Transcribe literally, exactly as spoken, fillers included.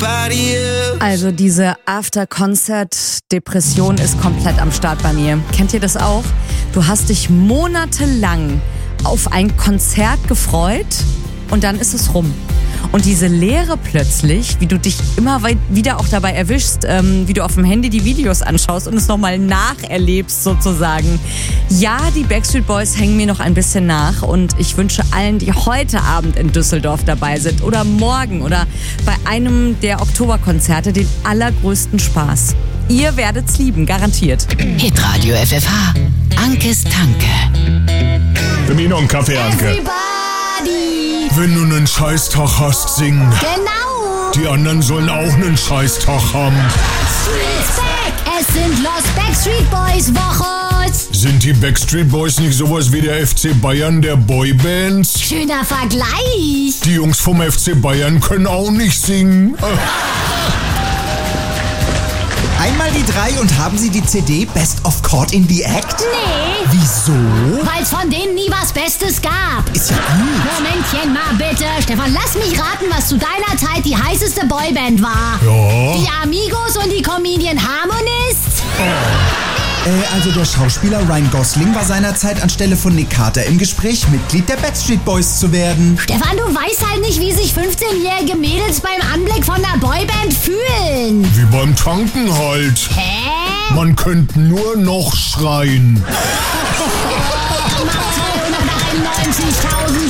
everybody else. Also diese After-Concert-Depression ist komplett am Start bei mir. Kennt ihr das auch? Du hast dich monatelang auf ein Konzert gefreut und dann ist es rum. Und diese Leere plötzlich, wie du dich immer wieder auch dabei erwischst, ähm, wie du auf dem Handy die Videos anschaust und es nochmal nacherlebst sozusagen. Ja, die Backstreet Boys hängen mir noch ein bisschen nach und ich wünsche allen, die heute Abend in Düsseldorf dabei sind oder morgen oder bei einem der Oktoberkonzerte den allergrößten Spaß. Ihr werdet's lieben, garantiert. Hitradio F F H. Ankes Tanke. Für mich noch einen Kaffee, Anke. Everybody. Wenn du einen Scheißtag hast, sing. Genau. Die anderen sollen auch einen Scheißtag haben. Backstreet's back. Es sind Los Backstreet Boys Woche. Sind die Backstreet Boys nicht sowas wie der F C Bayern der Boybands? Schöner Vergleich. Die Jungs vom F C Bayern können auch nicht singen. Einmal die drei und haben Sie die C D Best of Caught in the Act? Nee, Wieso? weil's von denen nie was Bestes gab. Ist ja gut. Momentchen mal bitte. Stefan, lass mich raten, was zu deiner Zeit die heißeste Boyband war. Ja. Die Amigos und die Comedian Harmonists? Äh, also der Schauspieler Ryan Gosling war seinerzeit anstelle von Nick Carter im Gespräch, Mitglied der Backstreet Boys zu werden. Stefan, du weißt halt nicht, wie sich fünfzehnjährige Mädels beim Anblick von einer Boyband fühlen. Wie beim Tanken halt. Hä? Man könnte nur noch schreien. Nach einundneunzigtausend